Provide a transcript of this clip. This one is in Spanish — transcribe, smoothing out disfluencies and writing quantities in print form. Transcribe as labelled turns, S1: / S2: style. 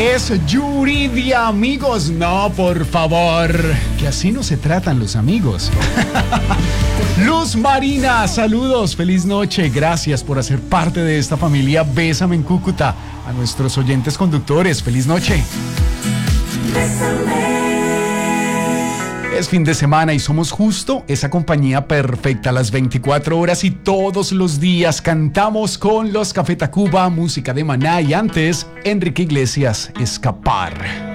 S1: Es Yuridia, amigos. No, por favor, que así no se tratan los amigos. Luz Marina, saludos, feliz noche. Gracias por hacer parte de esta familia Bésame en Cúcuta. A nuestros oyentes conductores, feliz noche. Es fin de semana y somos justo esa compañía perfecta las 24 horas y todos los días. Cantamos con los Café Tacuba, música de Maná y antes Enrique Iglesias, Escapar.